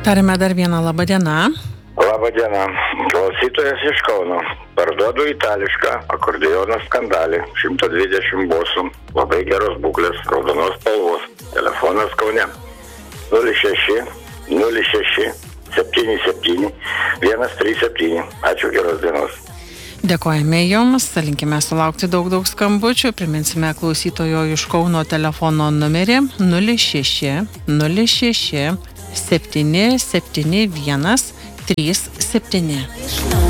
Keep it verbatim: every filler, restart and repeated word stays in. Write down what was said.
Tarime dar vieną labą dieną. Labą dieną. Klausytojas iš Kauno. Parduodu itališką akordeoną skandalį. šimtas dvidešimt bosų. Labai geros būklės, raudonos spalvos. Telefonas Kaune. nulis šeši nulis šeši septyni septyni vienas trys septyni. Ačiū, geros dienos. Dėkojame Jums, linkime sulaukti daug daug skambučių. Priminsime klausytojo iš Kauno telefono numerį nulis šeši nulis šeši septyni septyni vienas trys septyni.